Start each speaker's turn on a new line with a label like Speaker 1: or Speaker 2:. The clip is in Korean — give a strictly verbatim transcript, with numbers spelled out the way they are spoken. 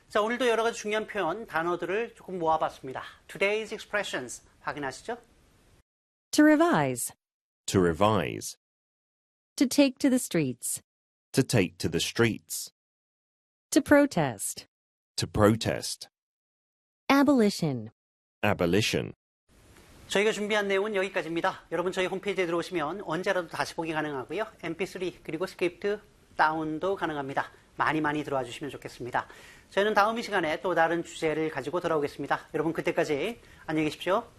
Speaker 1: 자, 오늘도 여러 가지 중요한 표현, 단어들을 조금 모아봤습니다. Today's expressions 확인하시죠?
Speaker 2: To revise.
Speaker 3: To revise.
Speaker 2: To take to the streets.
Speaker 3: To take to the streets.
Speaker 2: To protest.
Speaker 3: To protest.
Speaker 2: Abolition.
Speaker 3: Abolition.
Speaker 1: 저희가 준비한 내용은 여기까지입니다. 여러분 저희 홈페이지에 들어오시면 언제라도 다시 보기 가능하고요. 엠피쓰리 그리고 스크립트 다운도 가능합니다. 많이 많이 들어와 주시면 좋겠습니다. 저희는 다음 이 시간에 또 다른 주제를 가지고 돌아오겠습니다. 여러분 그때까지 안녕히 계십시오.